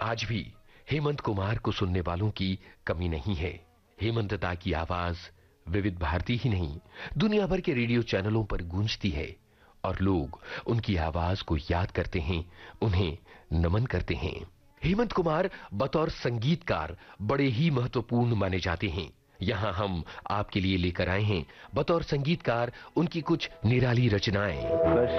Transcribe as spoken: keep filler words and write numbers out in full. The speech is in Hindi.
आज भी हेमंत कुमार को सुनने वालों की कमी नहीं है। हेमंत दा की आवाज विविध भारती ही नहीं, दुनिया भर के रेडियो चैनलों पर गूंजती है और लोग उनकी आवाज को याद करते हैं, उन्हें नमन करते हैं। हेमंत कुमार बतौर संगीतकार बड़े ही महत्वपूर्ण माने जाते हैं। यहां हम आपके लिए लेकर आए हैं बतौर संगीतकार उनकी कुछ निराली रचनाएं।